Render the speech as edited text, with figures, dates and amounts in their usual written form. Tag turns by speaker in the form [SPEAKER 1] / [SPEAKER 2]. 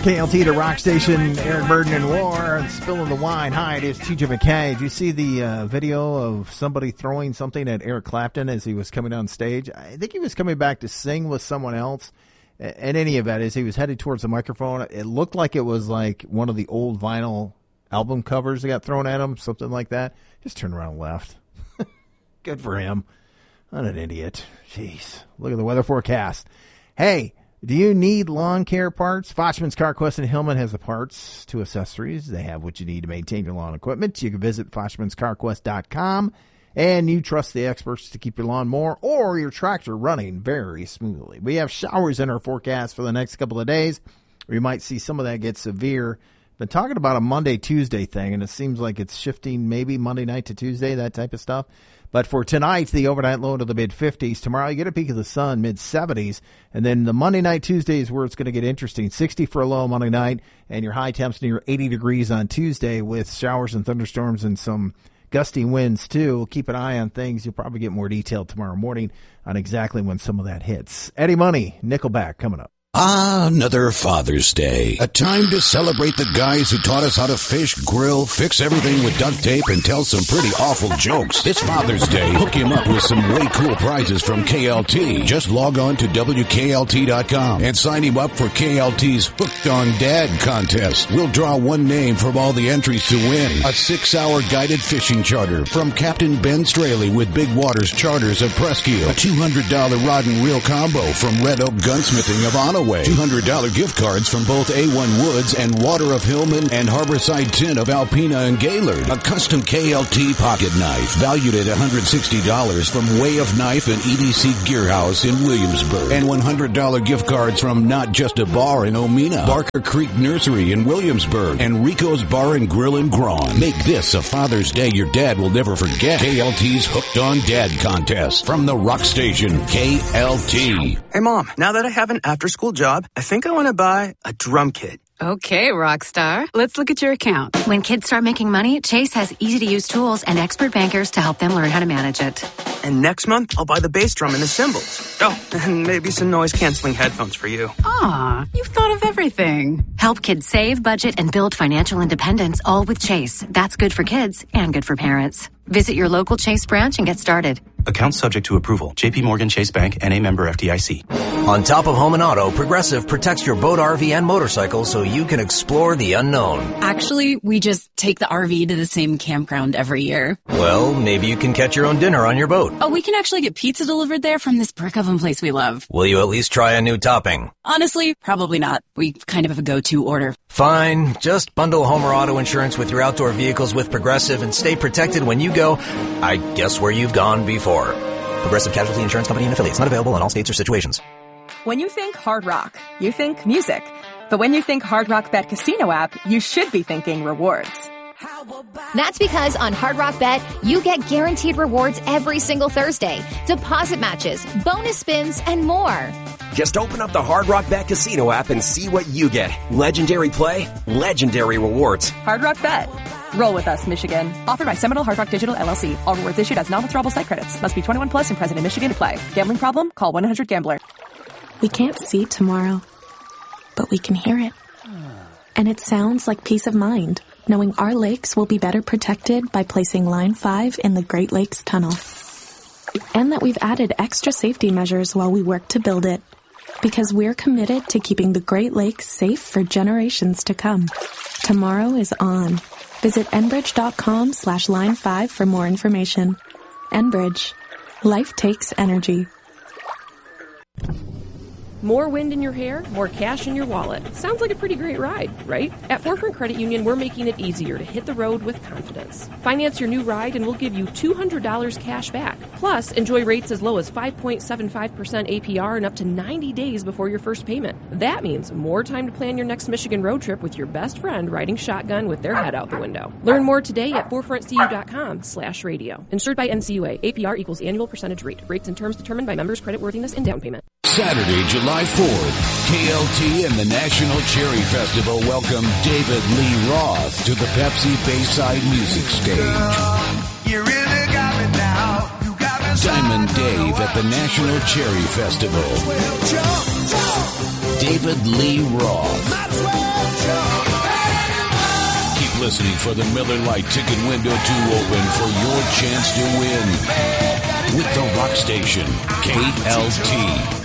[SPEAKER 1] KLT to Rock Station, Eric Burden and War, and Spilling the Wine. Hi, it is TJ McKay. Did you see the video of somebody throwing something at Eric Clapton as he was coming on stage? I think he was coming back to sing with someone else. In any event, as he was headed towards the microphone, it looked like it was like one of the old vinyl album covers that got thrown at him, something like that. Just turned around and left. Good for him. What an idiot. Jeez. Look at the weather forecast. Hey, do you need lawn care parts? Fochman's CarQuest in Hillman has the parts to accessories. They have what you need to maintain your lawn equipment. You can visit Fochman'sCarQuest.com, and you trust the experts to keep your lawnmower or your tractor running very smoothly. We have showers in our forecast for the next couple of days. We might see some of that get severe. Been talking about a Monday, Tuesday thing, and it seems like it's shifting maybe Monday night to Tuesday, that type of stuff. But for tonight, the overnight low to the mid-50s. Tomorrow, you get a peek of the sun, mid-70s. And then the Monday night, Tuesday is where it's going to get interesting. 60 for a low Monday night, and your high temps near 80 degrees on Tuesday with showers and thunderstorms and some gusty winds, too. Keep an eye on things. You'll probably get more detail tomorrow morning on exactly when some of that hits. Eddie Money, Nickelback, coming up.
[SPEAKER 2] Ah, another Father's Day. A time to celebrate the guys who taught us how to fish, grill, fix everything with duct tape, and tell some pretty awful jokes. This Father's Day, hook him up with some way cool prizes from KLT. Just log on to WKLT.com and sign him up for KLT's Hooked on Dad contest. We'll draw one name from all the entries to win. A 6-hour guided fishing charter from Captain Ben Straley with Big Waters Charters of Presque. A $200 rod and reel combo from Red Oak Gunsmithing of Ottawa. $200 gift cards from both A1 Woods and Water of Hillman and Harborside Tin of Alpena and Gaylord. A custom KLT pocket knife valued at $160 from Way of Knife and EDC Gearhouse in Williamsburg. And $100 gift cards from Not Just a Bar in Omena, Barker Creek Nursery in Williamsburg, and Rico's Bar and Grill in Grawn. Make this a Father's Day your dad will never forget. KLT's Hooked on Dad contest from the Rock Station, KLT.
[SPEAKER 3] Hey, Mom, now that I have an after-school job, I think I want to buy a drum kit.
[SPEAKER 4] Okay, Rockstar. Let's look at your account.
[SPEAKER 5] When kids start making money, Chase has easy-to-use tools and expert bankers to help them learn how to manage it.
[SPEAKER 3] And next month, I'll buy the bass drum and the cymbals. Oh, and maybe some noise-canceling headphones for you.
[SPEAKER 4] Aw, you've thought of everything.
[SPEAKER 5] Help kids save, budget, and build financial independence, all with Chase. That's good for kids and good for parents. Visit your local Chase branch and get started.
[SPEAKER 6] Account subject to approval. J.P. Morgan Chase Bank, N.A. member FDIC.
[SPEAKER 7] On top of home and auto, Progressive protects your boat, RV, and motorcycle so you can explore the unknown.
[SPEAKER 8] Actually, we just take the RV to the same campground every year.
[SPEAKER 7] Well, maybe you can catch your own dinner on your boat.
[SPEAKER 8] Oh, we can actually get pizza delivered there from this brick oven place we love.
[SPEAKER 7] Will you at least try a new topping?
[SPEAKER 8] Honestly, probably not. We kind of have a go-to order.
[SPEAKER 7] Fine. Just bundle home or auto insurance with your outdoor vehicles with Progressive and stay protected when you go, I guess, where you've gone before. Progressive Casualty Insurance Company and affiliates. Not available in all states or situations.
[SPEAKER 9] When you think Hard Rock, you think music. But when you think Hard Rock Bet Casino app, you should be thinking rewards.
[SPEAKER 10] That's because on Hard Rock Bet, you get guaranteed rewards every single Thursday. Deposit matches, bonus spins, and more.
[SPEAKER 11] Just open up the Hard Rock Bet Casino app and see what you get. Legendary play, legendary rewards.
[SPEAKER 9] Hard Rock Bet. Roll with us, Michigan. Offered by Seminole Hard Rock Digital, LLC. All rewards issued as non-withdrawable site credits. Must be 21 plus and present in Michigan to play. Gambling problem? Call 1-800-GAMBLER.
[SPEAKER 12] We can't see tomorrow, but we can hear it. And it sounds like peace of mind, knowing our lakes will be better protected by placing Line 5 in the Great Lakes Tunnel. And that we've added extra safety measures while we work to build it. Because we're committed to keeping the Great Lakes safe for generations to come. Tomorrow is on. Visit Enbridge.com/Line5 for more information. Enbridge. Life takes energy.
[SPEAKER 13] More wind in your hair, more cash in your wallet. Sounds like a pretty great ride, right? At Forefront Credit Union, we're making it easier to hit the road with confidence. Finance your new ride and we'll give you $200 cash back. Plus, enjoy rates as low as 5.75% APR and up to 90 days before your first payment. That means more time to plan your next Michigan road trip with your best friend riding shotgun with their head out the window. Learn more today at forefrontcu.com/radio. Insured by NCUA. APR equals annual percentage rate. Rates and terms determined by members' creditworthiness and down payment.
[SPEAKER 2] Saturday, July 4th, KLT and the National Cherry Festival welcome David Lee Roth to the Pepsi Bayside Music Stage.
[SPEAKER 14] You really got me now. You got me
[SPEAKER 2] Diamond Dave at the National Cherry Festival. David Lee Roth. Keep listening for the Miller Lite ticket window to open for your chance to win with the Rock Station, KLT.